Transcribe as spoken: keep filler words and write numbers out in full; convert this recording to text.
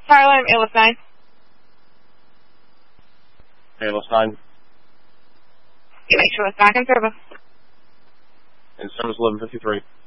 Tyler, I'm A L S nine. A L S nine. You make sure it's back in service. In service eleven fifty-three.